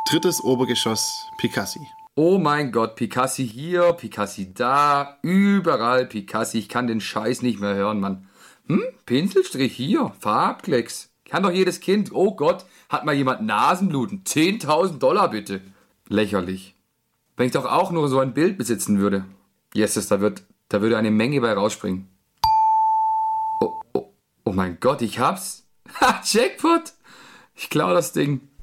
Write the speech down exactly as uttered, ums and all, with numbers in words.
Drittes Obergeschoss, Picassi. Oh mein Gott, Picassi hier, Picassi da, überall Picassi. Ich kann den Scheiß nicht mehr hören, Mann. Hm, Pinselstrich hier, Farbklecks. Kann doch jedes Kind. Oh Gott, hat mal jemand Nasenbluten? zehntausend Dollar bitte. Lächerlich. Wenn ich doch auch nur so ein Bild besitzen würde. Yes, da wird, da würde eine Menge bei rausspringen. Oh, oh, oh mein Gott, ich hab's. Ha, Jackpot. Ich klau das Ding.